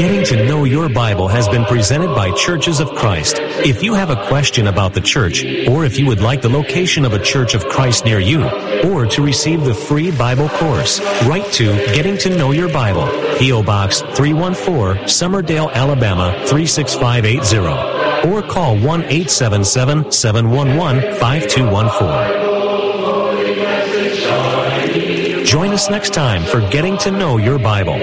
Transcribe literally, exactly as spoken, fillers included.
Getting to Know Your Bible has been presented by Churches of Christ. If you have a question about the church, or if you would like the location of a Church of Christ near you, or to receive the free Bible course, write to Getting to Know Your Bible, P O Box three one four, Summerdale, Alabama three six five eight zero, or call one eight seven seven, seven one one, five two one four. Join us next time for Getting to Know Your Bible.